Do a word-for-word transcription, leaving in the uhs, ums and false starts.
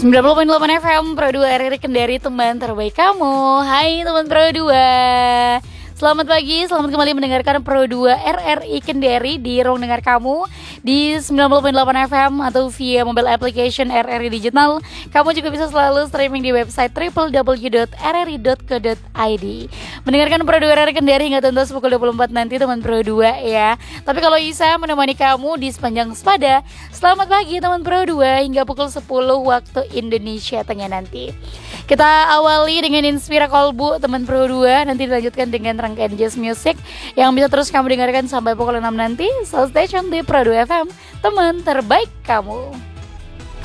sembilan puluh koma delapan F M Pro dua R R I Kendari, teman terbaik kamu. Hai teman Pro dua, selamat pagi, selamat kembali mendengarkan Pro dua R R I Kendari di ruang dengar kamu di sembilan puluh koma delapan F M atau via mobile application R R I Digital. Kamu juga bisa selalu streaming di website w w w dot r r i dot co dot i d. Mendengarkan Pro dua R R I Kendari hingga tuntas pukul dua puluh empat nanti teman Pro dua ya. Tapi kalau Isa menemani kamu di sepanjang sepada, selamat pagi teman Pro dua hingga pukul sepuluh waktu Indonesia Tengah nanti. Kita awali dengan Inspira Kolbu teman Pro dua, nanti dilanjutkan dengan rangkaian jazz music yang bisa terus kamu dengarkan sampai pukul enam nanti. So stay tune di Pro dua F M, teman terbaik kamu.